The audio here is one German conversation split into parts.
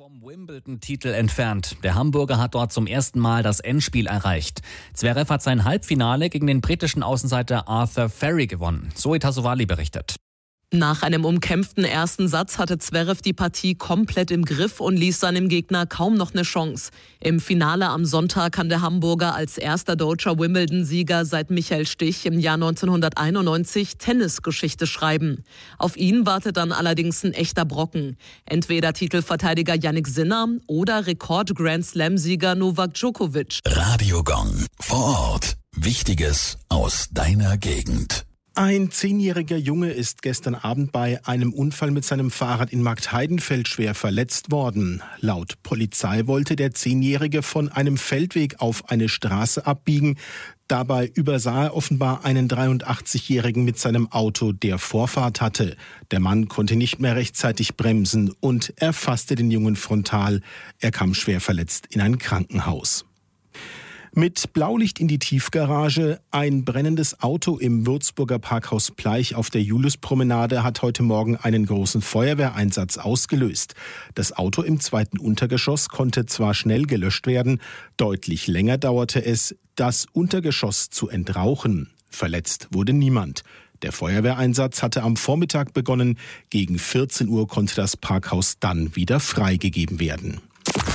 vom Wimbledon-Titel entfernt. Der Hamburger hat dort zum ersten Mal das Endspiel erreicht. Zverev hat sein Halbfinale gegen den britischen Außenseiter Arthur Ferry gewonnen. Zoe Tassovali berichtet. Nach einem umkämpften ersten Satz hatte Zverev die Partie komplett im Griff und ließ seinem Gegner kaum noch eine Chance. Im Finale am Sonntag kann der Hamburger als erster deutscher Wimbledon-Sieger seit Michael Stich im Jahr 1991 Tennisgeschichte schreiben. Auf ihn wartet dann allerdings ein echter Brocken. Entweder Titelverteidiger Jannik Sinner oder Rekord-Grand-Slam-Sieger Novak Djokovic. Radio Gong. Vor Ort. Wichtiges aus deiner Gegend. Ein 10-jähriger Junge ist gestern Abend bei einem Unfall mit seinem Fahrrad in Marktheidenfeld schwer verletzt worden. Laut Polizei wollte der 10-Jährige von einem Feldweg auf eine Straße abbiegen. Dabei übersah er offenbar einen 83-Jährigen mit seinem Auto, der Vorfahrt hatte. Der Mann konnte nicht mehr rechtzeitig bremsen und erfasste den Jungen frontal. Er kam schwer verletzt in ein Krankenhaus. Mit Blaulicht in die Tiefgarage. Ein brennendes Auto im Würzburger Parkhaus Bleich auf der Juliuspromenade hat heute Morgen einen großen Feuerwehreinsatz ausgelöst. Das Auto im 2. Untergeschoss konnte zwar schnell gelöscht werden, deutlich länger dauerte es, das Untergeschoss zu entrauchen. Verletzt wurde niemand. Der Feuerwehreinsatz hatte am Vormittag begonnen. Gegen 14 Uhr konnte das Parkhaus dann wieder freigegeben werden.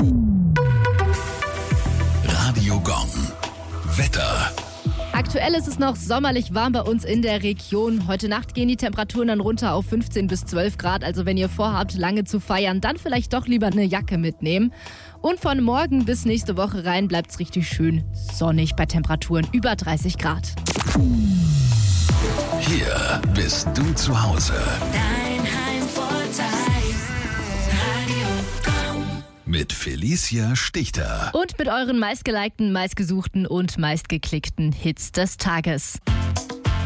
Radio Gong. Wetter. Aktuell ist es noch sommerlich warm bei uns in der Region. Heute Nacht gehen die Temperaturen dann runter auf 15 bis 12 Grad. Also wenn ihr vorhabt, lange zu feiern, dann vielleicht doch lieber eine Jacke mitnehmen. Und von morgen bis nächste Woche rein bleibt es richtig schön sonnig bei Temperaturen über 30 Grad. Hier bist du zu Hause. Dein Heimvorteil. Radio Gong. Mit Felicia Stichter. Und mit euren meistgelikten, meistgesuchten und meistgeklickten Hits des Tages.